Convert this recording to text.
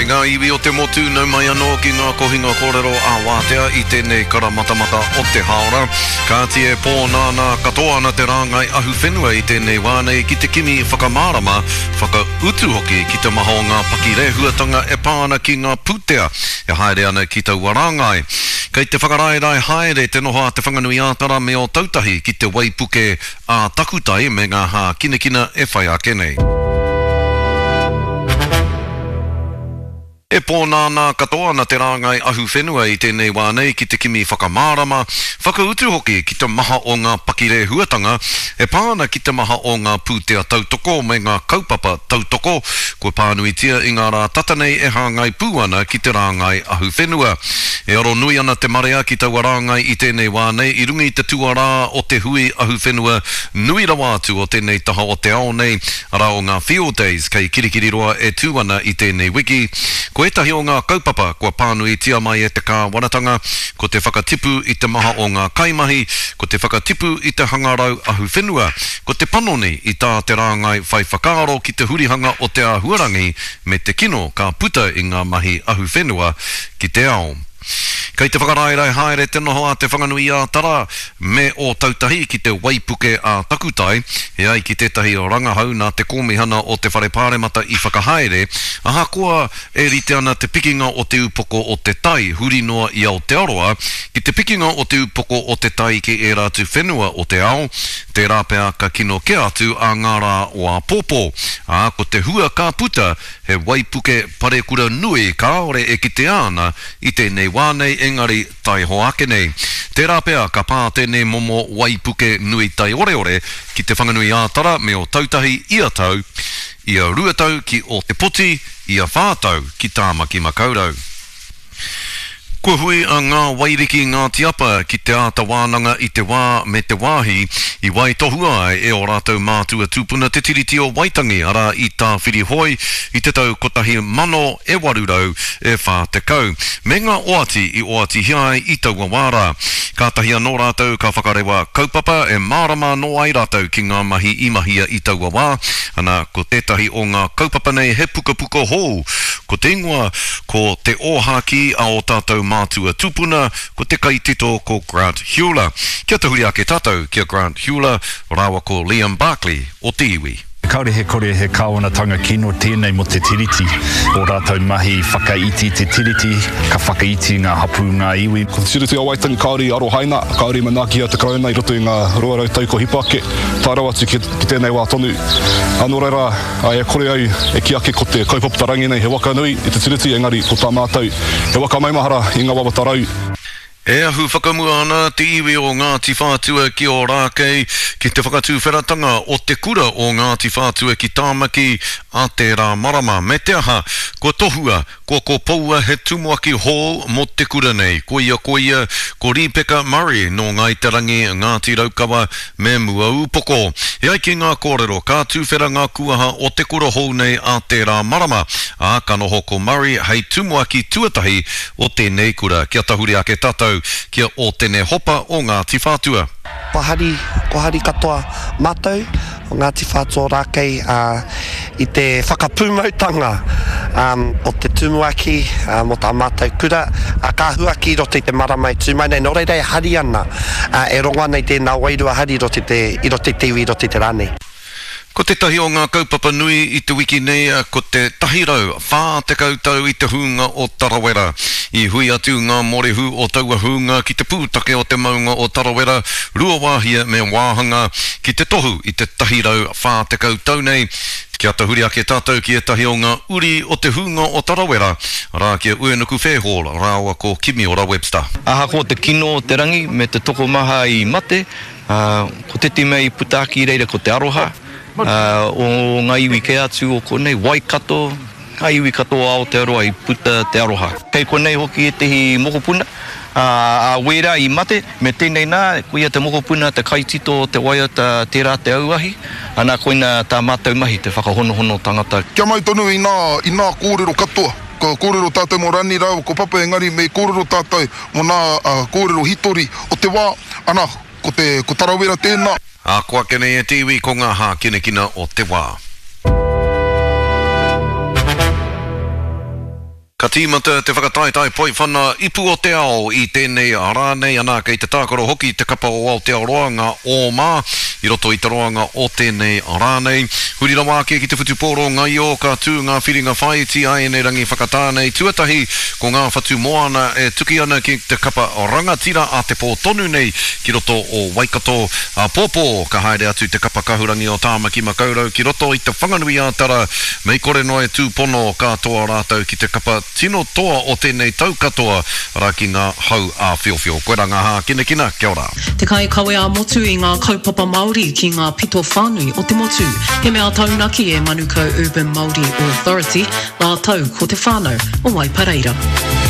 ngā iwi o te motu nau mai anō ki ngā kohinga kōrero a Wātea I tēnei karamatamata o te haora. Ka tie pōnāna katoa na te rāngai ahu whenua I tēnei wānei ki te kimi whakamārama, whakautu hoki ki te maha o ngā pakire huatanga e pāna ki ngā pūtea e haere ana ki tau warangai. Kei te whakaraerai haere te noha te whanganui ātara me o tautahi ki te waipuke a takutai me ngā hā kinekina e whai ake nei. E pōnāna katoa na te rāngai ahu whenua I tēnei wānei ki te kimi whakamārama, whakautu hoki ki te maha o ngā pakire huatanga, e pāna ki te maha o ngā pūtea tautoko me ngā kaupapa tautoko, ko pānuitia I ngā rā tatanei e hāngai pūana ki te rāngai ahu whenua. E aro nui ana te marea ki taua rāngai I tēnei wānei, I rungi te tuarā o te hui ahu whenua, nui rawa atu o tēnei taha o te ao nei, ara o ngā field days, kei kirikiri roa e tūana I tēnei wiki. Ko etahi o ngā kaupapa, kua pānui tia mai e te kāwanatanga, ko te whakatipu I te maha o ngā kaimahi, ko te whakatipu I te hangarau ahu whenua, ko te panoni I tā te rāngai whai whakaaro ki te hurihanga o te āhuarangi, me te kino ka puta I ngā mahi ahu whenua ki te ao. Kei te whakaraerai haere te noho a te whanganui a tara me o tautahi ki te waipuke a takutai, e ai ki tētahi o rangahau nā te kōmihana o te whare pāremata I whakahaere, aha koa e rite ana te pikinga o te upoko o te tai, huri noa I Aotearoa, ki te pikinga o te upoko o te tai ki e rātu whenua o te ao, te rāpea ka kino ke atu a ngā rā o a pōpō, a ko te hua ka puta he waipuke parekura nui ka ore e ki te ana I tēnei wānei engari tai hoake nei. Te rāpea ka pā tēnei momo waipuke nui tai ore ore ki te whanganui ātara me o tautahi ia tau, ia ruatau ki o te poti, ia whātau ki tāmaki makaurau. Kua hui a ngā wairiki ngā tiapa ki te āta wānanga I te wā me te wāhi I wai tohua e o rātou mātua tūpuna te tiriti o Waitangi ara I tā whirihoi I te tau kotahi mano e warurau e whā te kau. Me ngā oati I oati hiai I taua wāra. Kātahia no rātou ka whakarewa kaupapa e mārama no ai rātou ki ngā mahi imahia I taua wā. Ana ko tētahi o ngā kaupapa nei he puka puka hou. Ko te ingoa ko te ohaki a o tātou mātua tupuna, ko te kaitito ko Grant Hewler. Kia te huri ake tātou, kia Grant Hewler, rāwa ko Liam Barkley o te iwi. Kaore he kore he kāwanatanga kino tēnei mo te tiriti. O rātou mahi whakaiti te tiriti, ka whakaiti ngā hapu ngā iwi. Ko te tiriti a Waitangi, kaori aro haina, kaori manaki a te krauna I roto I ngā ruarau tau ko hipake. Tā rawa atu ki tēnei wā tonu. Anō reira, e kore au e ki ake ko te kaupapa tarangi nei he waka nui I te tiriti, engari ko tā mātou. He waka maimahara I ngā wawa tarau. E ahu whakamua ana te iwi o Ngāti Whātua ki o Rākei ki te whakatūwheratanga o te kura o Ngāti Whātua ki Tāmaki a te rā marama. Me te aha, ko tohua, ko paua he tumuaki hall mo te kura nei. Ko ia, ko Rebecca Murray no Ngaitarangi Ngāti Raukawa me mua upoko. E ai ki ngā kōrero, ka tūwhera ngā kuaha o te kura hall nei a te rā marama. A ka noho ko Murray hei tumuaki tuatahi o tēnei kura. Kia tahuri ake tātou. Kia o tēnei hopa o Ngāti Whātua. Ko hari katoa mātou o Ngāti Whātua Rākei I te whakapūmautanga o te tumuaki mo tā mātou kura ka huaki roti te maramai tūmai nei no reirei hari ana e ronga nei tēnā wairua hari roti te tiwi roti te rānei. Ko te tahi o ngā kaupapa nui I te wiki nei, ko te tahirau, whā te kautau I te hunga o Tarawera. I hui atu ngā morehu o taua hunga ki te pūtake o te maunga o Tarawera, rua wāhia me wāhanga ki te tohu I te tahirau, whā te kautau nei. Kia tahuri ake tātou ki e tahi o ngā uri o te hunga o Tarawera, rā kia Uenuku Fairhall, rāua ko Kimi ora Webster. Aha ko te kino o te rangi me te toko maha I mate, ko te mei putaki reira ko te aroha, o ngā iwi ke atu o konei Waikato, ngā iwi katoa o te aroha I puta te aroha. Kei konei hoki e tehi mokopuna, a wera I mate, me tēnei nā, koia te mokopuna, te kaitito, te waiata, te rā te auahi, ana koina tā mātou mahi, te whakahonohono tangata. Kia mai tonu I nā kōrero katoa. Ko kōrero tātou mo rani rau, ko papa engari me kōrero tātou mo nā kōrero hitori o te wā, ana, ko Tarawera tēnā. A koa kene e tiwi ko ngā hā kinekina o te wā. tīmata te whakataitai poi whana ipu o te ao I tēnei rānei ana kei te tākaro hoki te kapa o Aotearoanga o mā I roto I te roanga o tēnei rānei. Hurira wāke ki te whutupōro ngai o ka tū ngā whiringa whai ti ai nei rangi whakatānei tuatahi ko ngā whatu moana e tuki ana ki te kapa o rangatira a te pō tonu nei ki roto o Waikato a pōpō ka haere atu te kapa kahurangi o Tāmaki Makaurau ki roto I te whanganui ātara mei kore noe tūpono katoa rātau ki te kapa tino toa o tēnei tau katoa rā ki ngā hau a whiowhio. Koe rā ngā hā kina, kia ora. Te kai kawe a motu I ngā kaupapa Māori ki ngā pito whānui o te motu. He mea taunaki e Manukau Urban Māori Authority, la tau ko te whānau o Waipareira.